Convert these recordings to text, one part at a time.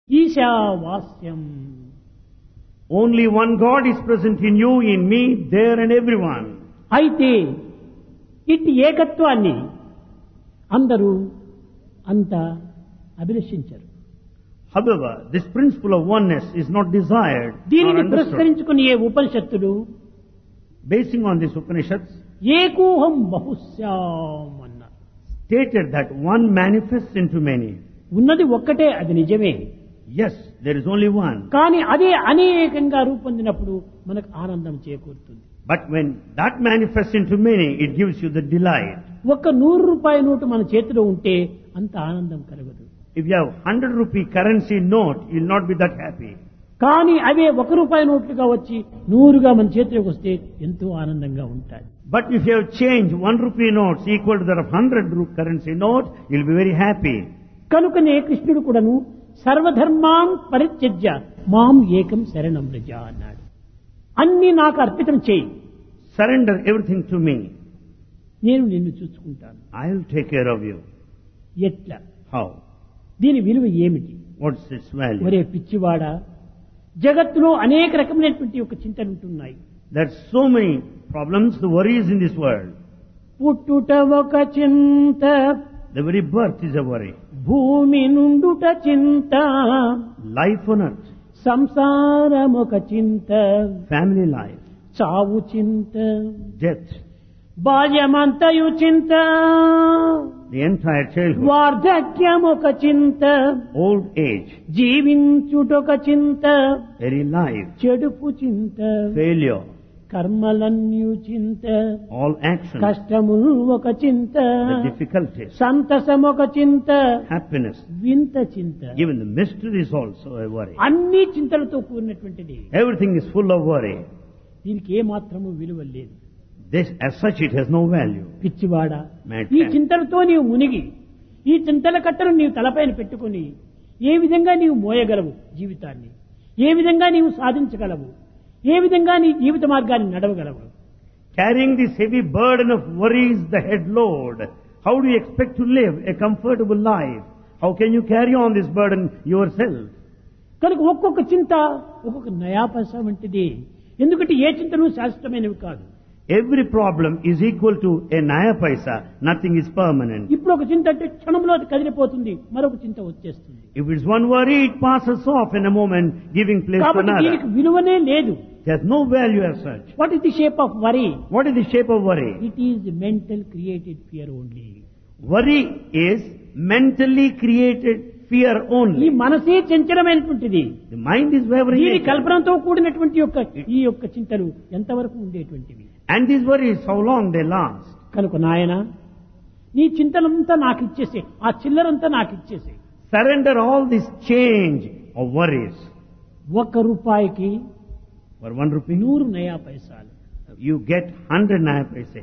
ఈశావాస్యం. Only one God is present in you, in me, there and everyone. అయితే ఇట్టి ఏకత్వాన్ని అందరూ అంత అభిలషించరు. However, this principle of oneness is not desired or దీనిని understood. పురస్కరించుకుని ఏ ఉపనిషత్తులు Basing on this Upanishads, ఏకోహం బహుశ్యాం అన్నారు. stated that one manifests into many. ఉన్నది ఒక్కటే, అది నిజమే. Yes, there is only one. కానీ అదే అనేకంగా రూపొందినప్పుడు మనకు ఆనందం చేకూరుతుంది. But when that manifests into many, it gives you the delight. ఒక్క 100 రూపాయల నోటు మన చేతిలో ఉంటే అంత ఆనందం కలగదు. If you have 100 rupee currency note, you will not be that happy. కానీ అవే 1 రూపాయి నోట్లుగా వచ్చి 100గా మన చేతిలోకి వస్తే ఎంతో ఆనందంగా ఉంటాయి. But if you have changed 1 rupee notes equal to that of 100 currency note, you will be very happy. కనుకనే కృష్ణుడు కూడాను సర్వధర్మాన్ పరిత్యజ్య మాం ఏకం శరణం వ్రజ అన్నాడు. అన్ని నాకు అర్పితం చేయి, Surrender everything to me. నేను నిన్ను చూసుకుంటాను. I will take care of you. ఎట్లా? How? దీని విలువ ఏమిటి? What's its value? ఒరే పిచ్చివాడా, జగత్తులో అనేక రకమైనటువంటి ఒక చింతలు ఉంటున్నాయి. There's so many problems, the worries in this world. పుట్టుట ఒక చింత, The very birth is a worry. భూమి నుండుట చింత, Life on earth, సంసారం ఒక చింత, family life, చావు చింత, death, బాల్యమంతయు చింత, the entire childhood, వార్ధక్యం ఒక చింత, old age, జీవించుటొక చింత, very life, చెడుపు చింత, failure, కర్మలన్యు చింత, all actions, కష్టములు ఒక చింత, the difficulties, సంతసం ఒక చింత, happiness, వింత చింత. even the mystery is also a worry. అన్ని చింతలతో కూడినటువంటిది. Everything is full of worry. దీనికి ఏ మాత్రము విలువ లేదు. This, as such, it has no value. పిచ్చివాడా, Madman. ఈ చింతలతో నీవు మునిగి ఈ చింతల కట్టను నీవు తలపైన పెట్టుకుని ఏ విధంగా నీవు మోయగలవు జీవితాన్ని? ఏ విధంగా నీవు సాధించగలవు? ఏ విధంగా నీ జీవిత మార్గాన్ని నడవగలవు? Carrying this heavy burden of worries, the head load, how do you expect to live a comfortable life? How can you carry on this burden yourself? కనుక ఒక్కొక్క చింత ఒక్కొక్క నయా పైసా వంటిది. ఎందుకంటే ఏ చింతను శాశ్వతమైనవి కాదు. Every problem is equal to a naya paisa. Nothing is permanent. ఇప్పుడు ఒక చింత అంటే క్షణంలో అది కదిలిపోతుంది, మరొక చింత వచ్చేస్తుంది. If it's one worry, it passes off in a moment, giving place to కాబట్టి దీనికి another. విలువనే లేదు. There's no value as such. What is the shape of worry? What is the shape of worry? It is mental created fear only. Worry is mentally created fear ఈ only. మనసే చంచలమైనటువంటిది. The mind is wavering. దీని కల్పనతో కూడినటువంటి ఈ యొక్క చింతలు ఎంతవరకు ఉండేటువంటివి? And these worries, how long they last? కనుక నాయన, నీ చింతనంతా నాకు ఇచ్చేసే, ఆ చిల్లరంతా నాకు ఇచ్చేసే. Surrender all this change of worries. 1 రూపాయికి For 1 rupee, 100 నయా పైసాలు. you get 100 naya paise.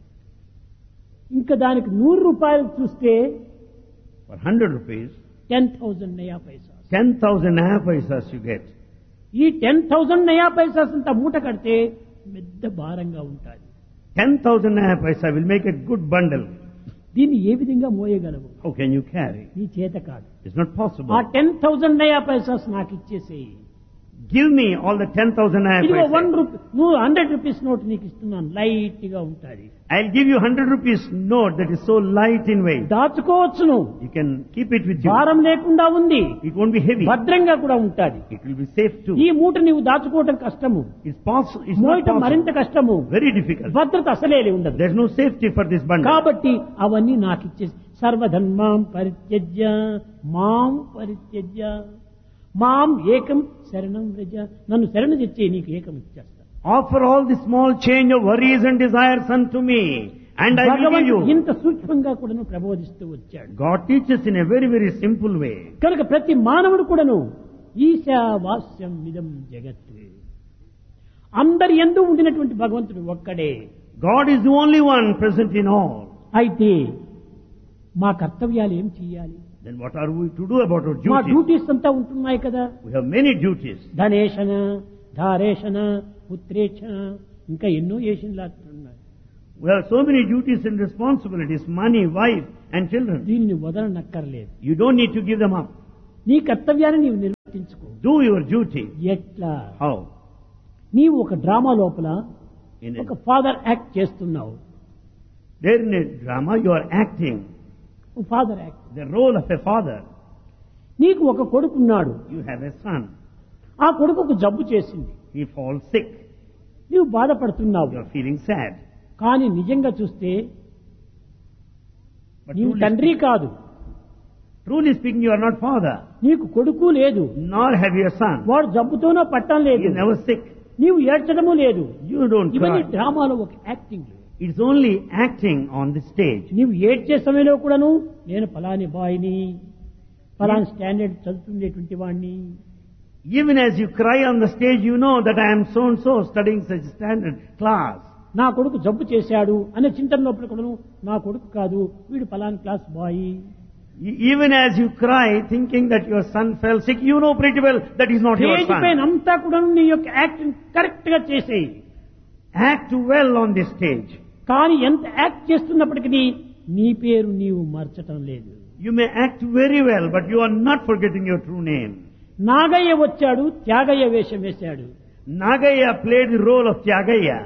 ఇంకా దానికి 100 రూపాయలు చూస్తే For 100 rupees, 10,000 నయా పైసాలు. 10,000 naya paisas you get. ఈ 10,000 నయా పైసాస్ అంతా మూట కడితే పెద్ద భారంగా ఉంటుంది. 10,000 naya paisa will make a good bundle. దీన్ని ఏ విధంగా మోయగలవు? How can you carry? నీ చేత కాదు. It's not ఆ possible. 10,000 నయా పైసాస్ నాకు ఇచ్చేసేయి. Give me all the 10,000 naya ఇదిగో 1 paisa. రూపీ, నువ్వు 100 రూపీస్ నోట్ నీకు ఇస్తున్నాను, లైట్ గా ఉంటుంది. I'll give you 100 rupees note that is so light in weight. దాచుకోవచ్చును, You can keep it with you. భారం లేకుండా ఉంది, It won't be heavy. భద్రంగా కూడా ఉంటుంది. It will be safe too. ఈ మూట నీవు దాచుకోవటం కష్టము, It's not మోయటం మరింత possible. కష్టము, Very difficult. భద్రత అసలే ఉండదు. There's no safety for this bundle. కాబట్టి అవన్నీ నాకు ఇచ్చేసి సర్వధర్మాం పరిత్యజ్య మాం పరిత్యజ్య మాం ఏకం శరణం వ్రజ. నన్ను శరణు తెచ్చే, నీకు ఏకం ఇచ్చేస్తా. Offer all the small change of worries and desires unto me, and I will give భగవంతుడు you. ఇంత సూక్ష్మంగా కూడాను ప్రబోధిస్తూ వచ్చాడు. God teaches in a very, very simple way. కనుక ప్రతి మానవుడు కూడాను ఈశావాస్యం ఇదం జగత్, అందరి యందు ఉండినటువంటి భగవంతుడు ఒక్కడే. God is the only one present in all. అయితే మా కర్తవ్యాలు ఏం చేయాలి? Then what are we to do about our మా duties? డ్యూటీస్ అంతా ఉంటున్నాయి కదా. We have many duties. ధనేషణ, ధారేషణ, పుత్రేక్షణ, ఇంకా ఎన్నో ఏషన్లాడుతున్నాయి. We have so many duties and responsibilities, money, wife and children. దీనిని వదలనక్కర్లేదు. You don't need to give them up. నీ కర్తవ్యాన్ని నీవు నిర్వర్తించుకో. Do your duty. ఎట్లా? How? నీవు ఒక డ్రామా లోపల In ఒక a, ఫాదర్ యాక్ట్ చేస్తున్నావు. there in a drama you are acting father act. the role of a father. నీకు ఒక కొడుకున్నాడు. You have a son. ఆ కొడుకుకు జబ్బు చేసింది. He falls sick. నీవు బాధపడుతున్నావు. You are feeling sad. కానీ నిజంగా చూస్తే But నీవు తండ్రి కాదు, truly speaking, you are not father, నీకు కొడుకు లేదు, nor have you a son. వాడు జబ్బుతోనో పట్టం He లేదు, is never sick. నీవు ఏడ్చడము లేదు. You don't ఇవన్నీ cry. డ్రామాలో ఒక acting. It's only acting on the stage. నీవు ఏడ్చే సమయంలో కూడాను నేను ఫలాని బాయ్ని, ఫలాని స్టాండర్డ్ చదువుతుండేటువంటి వాడిని, Even as you cry on the stage, you know that I am so and so studying such standard class. నా కొడుకు జబ్బు చేశాడు అనే చింతన లోపల కూడాను నా కొడుకు కాదు, వీడు ఫలాని class boy. Even as you cry, thinking that your son fell sick, you know pretty well that he's not your stage పైన son. అంతా కూడా నీ యొక్క యాక్టింగ్ కరెక్ట్ గా చేసేయి. Act well on this stage. కానీ ఎంత యాక్ట్ చేస్తున్నప్పటికీ నీ పేరు నీవు మర్చటం లేదు. You may act very well, but you are not forgetting your true name. Nagaiah వచ్చాడు, త్యాగయ్య వేషం వేశాడు. Nagaya played the role of Tyagaya.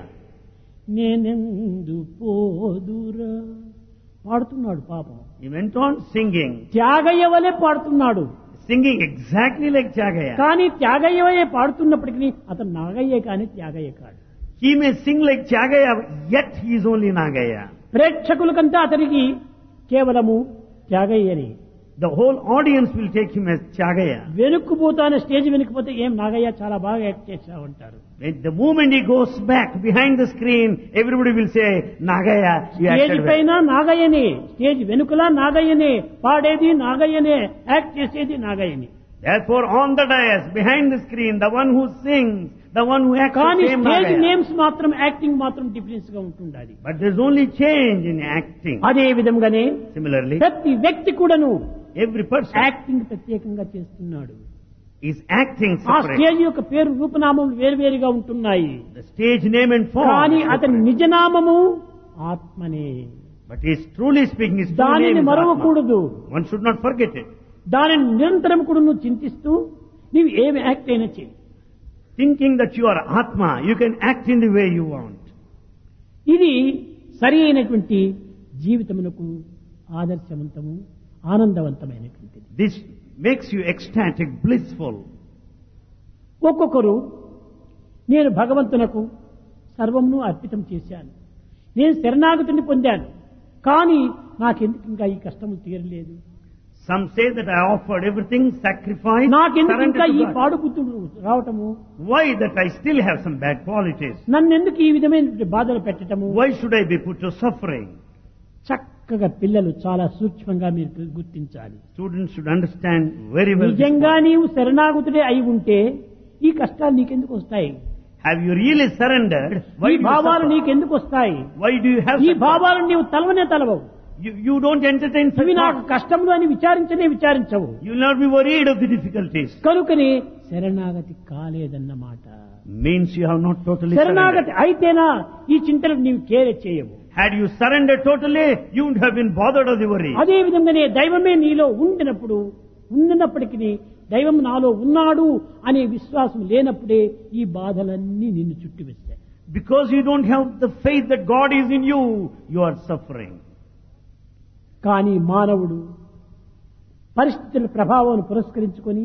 నేనెందు పోదురా పాడుతున్నాడు పాపం. He went on singing, Tyagayya వలె పాడుతున్నాడు. singing exactly like Tyagaya. కానీ త్యాగయ్య వలె పాడుతున్నప్పటికీ అతను నాగయ్య కానీ త్యాగయ్య కాడు. He may sing like Tyagaya, yet he is only Nagaya. ప్రేక్షకులకంతా అతనికి కేవలము త్యాగయ్యని. The whole audience will take him as Tyagaya. వెనుక్కుపోతానే stage వెనుకపోతే ఏం నాగయ్య చాలా బాగా యాక్ట్ చేశావు అంటారు. The moment he goes back behind the screen, everybody will say, Nagaya, you stage acted well. పైన నాగయ్యనే, stage వెనుకలా నాగయ్యనే, పాడేది నాగయ్యనే, act చేసేది నాగయ్యని. Therefore, on the dais, behind the screen, the one who sings, the one who acts, కానీ the same stage Nagaya. Names మాత్రం acting మాత్రం difference గా ఉంటుండాలి. But there's only change in acting. అదే విధంగానే Similarly, ప్రతి వ్యక్తి కూడాను every person యాక్టింగ్ ప్రత్యేకంగా చేస్తున్నాడు. is acting ఆ separate. స్టేజ్ యొక్క పేరు రూపనామములు వేరువేరుగా ఉంటున్నాయి. The stage name and form. కానీ is అతని separate. నిజనామము ఆత్మనే. But he's truly speaking, his true దానిని name is మరవకూడదు. Atma. One should not forget it. దానిని నిరంతరం కూడా నువ్వు చింతిస్తూ నీవు ఏమి యాక్ట్ అయినా చేయి. Thinking that you are Atma, you can act in the way you want. ఇది సరి అయినటువంటి జీవితమునకు ఆదర్శవంతము, ఆనందవంతమైనటువంటిది. This makes you ecstatic, blissful. ఒక్కొక్కరు నేను భగవంతునకు సర్వమును అర్పితం చేశాను, నేను శరణాగతిని పొందాను, కానీ నాకెందుకు ఇంకా ఈ కష్టము తీరలేదు, Some say that I offered everything, sacrificed, నాకెందుకు ఇంకా surrendered ఈ to God. పాడుబుద్ధుడు రావటము, Why that I still have some bad qualities? నన్నెందుకు ఈ విధమైన బాధలు పెట్టటము. Why should I be put to suffering? చక్కగా పిల్లలు చాలా సూక్ష్మంగా మీరు గుర్తించాలి. Students should understand very well. this నిజంగా point. నీవు శరణాగతుడే అయి ఉంటే ఈ కష్టాలు నీకెందుకు వస్తాయి? Have you really surrendered? Why ఈ do you భావాలు suffer? నీకెందుకు వస్తాయి? Why do you have ఈ such భావాలను నీవు తలవనే తలవవు. You don't entertain such ఇవి నాకు thoughts. కష్టములు అని విచారించవు. You will not be worried of the difficulties. కనుకనే శరణాగతి కాలేదన్నమాట. Means you have not totally శరణాగతి surrendered. అయితేనా ఈ చింతలకు నీవు కేర్ చేయవు. Had you surrendered totally, you wouldn't have been bothered of the worry. అదే విధంగానే దైవమే నీలో ఉన్నప్పటికీ దైవం నాలో ఉన్నాడు అనే విశ్వాసం లేనప్పుడే ఈ బాధలన్నీ నిన్ను చుట్టువేస్తాయి. Because you don't have the faith that God is in you, you are suffering. కానీ మానవుడు పరిస్థితుల ప్రభావాన్ని పురస్కరించుకొని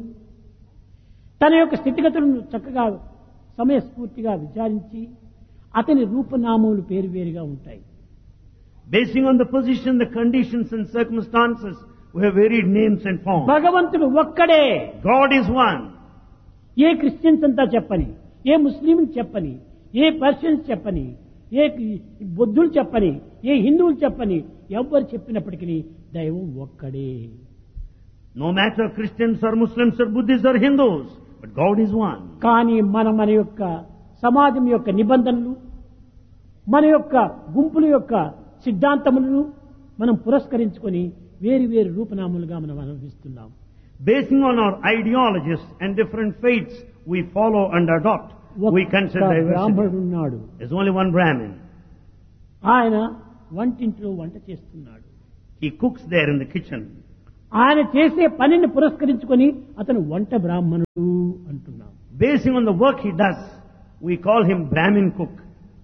తన యొక్క స్థితిగతులను చక్కగా సమయస్ఫూర్తిగా విచారించి అతని రూపనామములు వేరువేరుగా ఉంటాయి. Basing on the position, the conditions and circumstances, we have varied names and forms. భగవంతుడు ఒక్కడే. God is one. A Christians అంతా చెప్పని, ఏ ముస్లింలు చెప్పని, ఏ పర్షియన్స్ చెప్పని, ఏ బుద్ధులు చెప్పని, ఏ హిందువులు చెప్పని, ఎవ్వరు చెప్పినప్పటికీ దైవం ఒక్కడే. No matter Christians or Muslims or Buddhists or Hindus, but God is one. కానీ మన యొక్క సమాజం యొక్క నిబంధనలు, మన యొక్క గుంపుల యొక్క సిద్ధాంతములను మనం పురస్కరించుకొని వేరు వేరు రూపనామాలుగా మనం అనుభవిస్తున్నాం. Basing on our ideologies and different faiths we follow and adopt, we consider బ్రాహ్మణుడు diversity. ఉన్నాడు. There's only one Brahmin. ఆయన వంటింట్లో వంట చేస్తున్నాడు. He cooks there in the kitchen. ఆయన చేసే పనిని పురస్కరించుకొని అతను వంట బ్రాహ్మణుడు అంటున్నాం. Basing on the work he does, we call him Brahmin cook.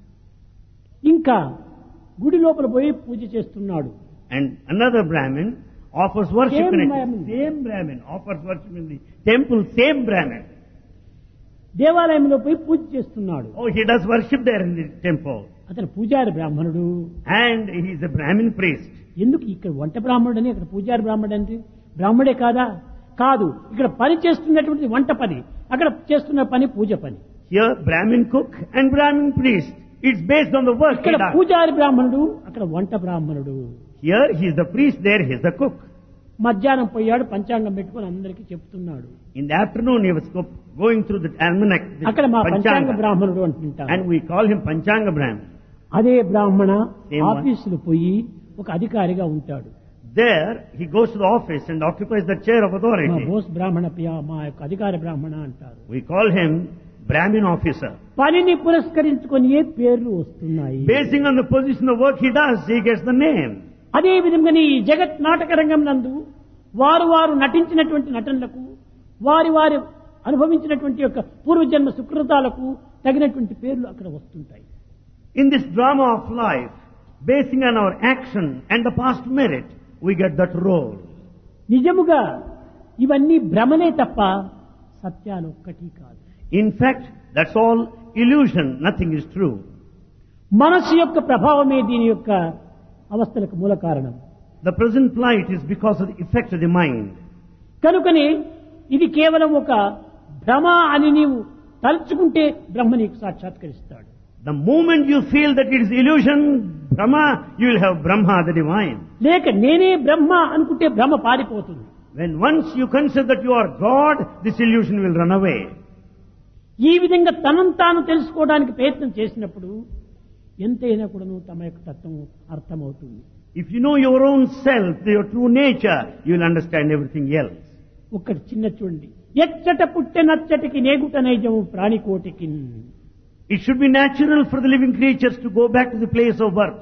ఇంకా గుడి లోపల పోయి పూజ చేస్తున్నాడు. And another Brahmin offers worship Same in it. Brahmin. Same Brahmin offers worship in the temple. Same Brahmin. దేవాలయంలో పోయి పూజ చేస్తున్నాడు. Oh, he does worship there in the temple. అతను పూజారి బ్రాహ్మణుడు. And he is a Brahmin priest. ఎందుకు ఇక్కడ వంట బ్రాహ్మణుడని అక్కడ పూజారి బ్రాహ్మణుడు అంటే బ్రాహ్మడే కాదా? కాదు, ఇక్కడ పని చేస్తున్నటువంటి వంట పని, అక్కడ చేస్తున్న పని పూజ పని. Here Brahmin cook and Brahmin priest. It's based on the work he ఇక్కడ does. పూజారి బ్రాహ్మణుడు, అక్కడ వంట బ్రాహ్మణుడు. Here he is the priest, there he is the cook. మధ్యాహ్నం పోయాడు, పంచాంగం పెట్టుకొని అందరికీ చెప్తున్నాడు. In the afternoon he was going through the almanac, the అక్కడ మా పంచాంగ Panchanga. బ్రాహ్మణుడు అంటుంటారు. And we call him Panchanga Brahmin. అదే బ్రాహ్మణ Same one. ఆఫీసులు పోయి ఒక అధికారిగా ఉంటాడు. There he goes to the office and occupies the chair of మా authority. బోస్ బ్రాహ్మణ మా యొక్క అధికార బ్రాహ్మణ అంటారు. We call him Brahmin officer. పనిని పురస్కరించుకొని పేర్లు వస్తున్నాయి. Basing on the position of work he does, he gets the name. అదే విధంగా ఈ జగత్ నాటక రంగం నందు వారు నటించినటువంటి నటనలకు వారి అనుభవించినటువంటి యొక్క పూర్వజన్మ సుకృతాలకు తగినటువంటి పేర్లు అక్కడ వస్తుంటాయి. In this drama of life, basing on our action and the past merit, we get that role. నిజముగా ఇవన్నీ భ్రమనే తప్ప సత్యాలు ఒక్కటి కాదు. In fact, that's all illusion, nothing is true. మనసు యొక్క ప్రభావమే దీని యొక్క అవస్థలకు మూల కారణం. The present plight is because of the effect of the mind. కనుకనే ఇది కేవలం ఒక భ్రమ అని నీవు తలుచుకుంటే బ్రహ్మ నీకు సాక్షాత్కరిస్తాడు. The moment you feel that it is illusion, Brahma, you will have Brahma, the divine. లేక నేనే బ్రహ్మ అనుకుంటే భ్రమ పారిపోతుంది. When once you consider that you are God, this illusion will run away. ఈ విధంగా తనను తాను తెలుసుకోవడానికి ప్రయత్నం చేసినప్పుడు ఎంతైనా కూడాను తమ యొక్క తత్వం అర్థమవుతుంది. If you know your own self, your true nature, you will understand everything else. ఒక్కటి చిన్న చూడండి. ఎచ్చట పుట్టె నచ్చటికి నేగుట నైజము ప్రాణికోటికి. It should be natural for the living creatures to go back to the place of birth.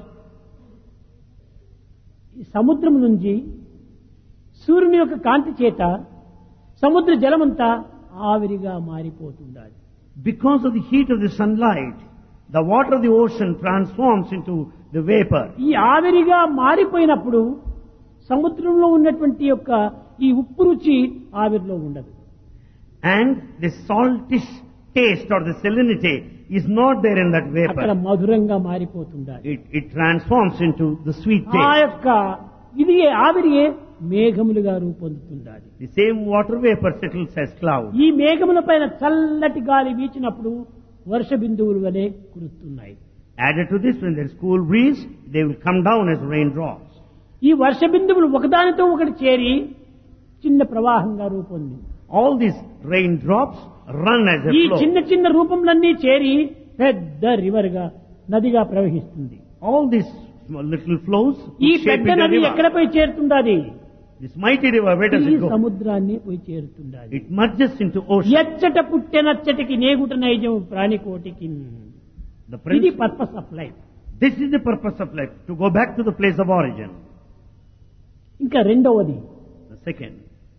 ఈ సముద్రం నుంచి సూర్యుని యొక్క కాంతి చేత సముద్ర జలమంతా ఆవిరిగా మారిపోతుండాలి. Because of the heat of the sunlight, the water of the ocean transforms into the vapor. ఈ ఆవిరిగా మారిపోయినప్పుడు సముద్రంలో ఉన్నటువంటి యొక్క ఈ ఉప్పు రుచి ఆవిరిలో ఉండదు. And the saltish taste or the salinity is not there in that అక్కడ vapor. మధురంగా మారిపోతుండాలి. It transforms into the sweet ఆ taste. యొక్క ఇది ఆవిరియే మేఘములుగా రూపొందుతుండాలి. The same water vapor settles as clouds. ఈ మేఘముల పైన చల్లటి గాలి వీచినప్పుడు వర్ష బిందువులు వలె కురుస్తున్నాయి. Added to this, when there is cool breeze, they will come down as raindrops. ఈ వర్ష బిందువులు ఒకదానితో ఒకటి చేరి చిన్న ప్రవాహంగా రూపొందింది. All these raindrops run as a ఈ flow. చిన్న చిన్న రూపంలన్నీ చేరి పెద్ద రివర్ గా నదిగా ప్రవహిస్తుంది. All these small little flows ఈ shape పెద్ద into a నది river. ఎక్కడ పోయి చేరుతుండాది? This mighty river, where does ఈ it go? సముద్రాన్ని పోయి చేరుతుండాది. It merges into ocean. ఎచ్చట పుట్టెనచ్చటికి నేగుట నైజం ప్రాణికోటికి. The ఇది principle. Purpose of life. This is the purpose of life, to go back to the place of origin. ఇంకా రెండవది, The second,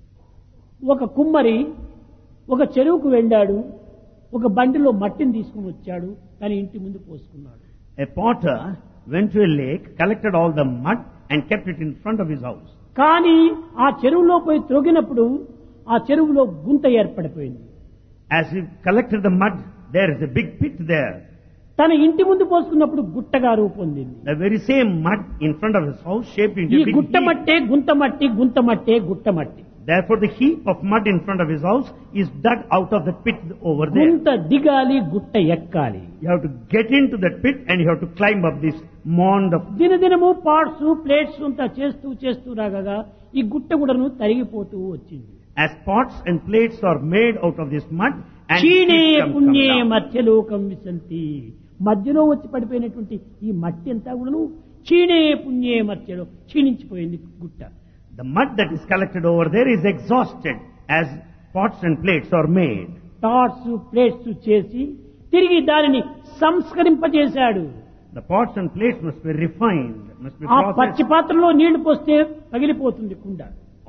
ఒక కుమ్మరి ఒక చెరువుకు వెళ్ళాడు, ఒక బండిలో మట్టిని తీసుకుని వచ్చాడు, తన ఇంటి ముందు పోసుకున్నాడు. a potter went to a lake, collected all the mud and kept it in front of his house. కానీ ఆ చెరువులో పోయి త్రొగినప్పుడు ఆ చెరువులో గుంత ఏర్పడిపోయింది. As he collected the mud, there is a big pit there. తన ఇంటి ముందు పోసుకున్నప్పుడు గుట్టగా రూపొందింది. The very same mud in front of his house shaped into ఈ a big గుట్ట heap. మట్టే గుంత మట్టి, గుంత మట్టే గుట్ట మట్టి. Therefore, the heap of mud in front of his house is dug out of the pit over there. గుంత దిగాలి, గుట్ట ఎక్కాలి. You have to get into that pit and you have to climb up this mound of. దినదినము parts plates అంతా చేస్తూ రాగా ఈ గుట్ట కూడాను తరిగిపోతూ వచ్చింది. As pots and plates are made out of this mud, and క్షీణే it come పుణ్యే down. మధ్యలోకం విసంతి. మధ్యలో వచ్చి పడిపోయినటువంటి ఈ మట్టి అంతా కూడాను క్షీణే పుణ్యే మధ్యలో క్షీణించిపోయింది గుట్ట. The mud that is collected over there is exhausted as pots and plates are made. Touts plates చేసి తిరిగి దానిని సంస్కరింపజేశాడు. The pots and plates must be refined, must be ఆ processed. పచ్చి పాత్రలో నీళ్లు పోస్తే పగిలిపోతుంది కుండ.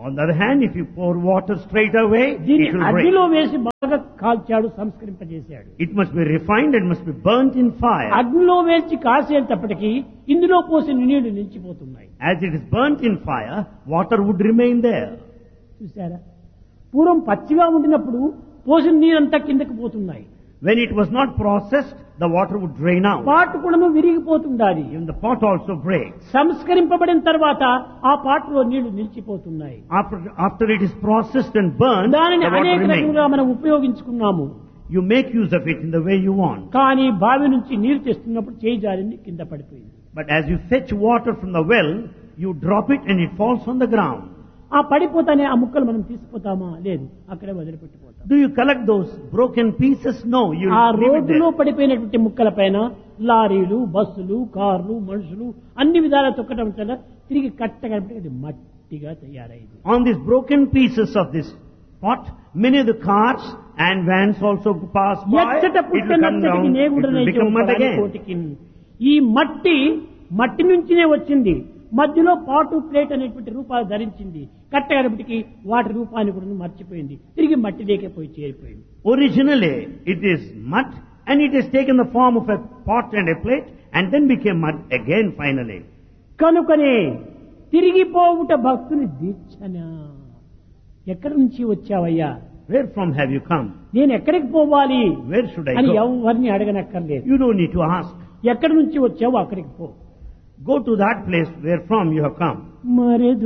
On the other hand, if you pour water straight away, దీన్ని it will break. అగ్నిలో వేసి బాగా కాల్చాడు, సంస్కరింపజేశాడు. It must be refined and must be burnt in fire. అగ్నిలో వేసి కాసేటప్పటికి ఇందులో పోసిన నీళ్లు నిలిచిపోతున్నాయి. As it is burnt in fire, water would remain there. చూసారా, పూర్వం పచ్చిగా ఉండినప్పుడు పోసిన నీరంతా కిందకి పోతున్నాయి. When it was not processed, the water would drain out. పాటు కూడా విరిగిపోతుండాలి. Even the pot also breaks. సంస్కరింపబడిన తర్వాత ఆ పాటలో నీళ్లు నిలిచిపోతున్నాయి. After it is processed and burned, దానిని the water అనేక remains. రకంగా మనం ఉపయోగించుకున్నాము. You make use of it in the way you want. కానీ బావి నుంచి నీరు తెస్తున్నప్పుడు చేయి జారింది, కింద పడిపోయింది. But as you fetch water from the well, you drop it and it falls on the ground. ఆ పడిపోతానే ఆ ముక్కలు మనం తీసుకుపోతామా? లేదు, అక్కడే వదిలిపెట్టిపోతాం. Do you collect those broken pieces? No, you ఆ leave it రోడ్డులో there. పడిపోయినటువంటి ముక్కల పైన లారీలు, బస్సులు, కార్లు, మనుషులు అన్ని విధాలా తొక్కడం వల్ల తిరిగి కట్టగా అది మట్టిగా తయారైంది. On these broken pieces of this pot, many of the cars and vans also pass by. ఎచ్చట It will come పుట్టినప్పటికీ down, it will నేగుడనైతే become mud ఒకదాని again. కోటికి. ఈ మట్టి నుంచినే వచ్చింది. మధ్యలో పాటు ప్లేట్ అనేటువంటి రూపాలు ధరించింది. కట్టగడపటికి వాటి రూపాన్ని కూడా మర్చిపోయింది. తిరిగి మట్టి లేకపోయి చేరిపోయింది. Originally, it is mud and it has taken the form of a pot and a plate and then became mud again finally. కనుకనే తిరిగిపోవుట భక్తుని దీక్షనా. ఎక్కడి నుంచి వచ్చావయ్యా? Where from have you come? నేను ఎక్కడికి పోవాలి Where should I అని go? ఎవరిని అడగనక్కర్లేదు. You don't need to ask. ఎక్కడి నుంచి వచ్చావో అక్కడికి పో. Go to that place where from you have come. మరే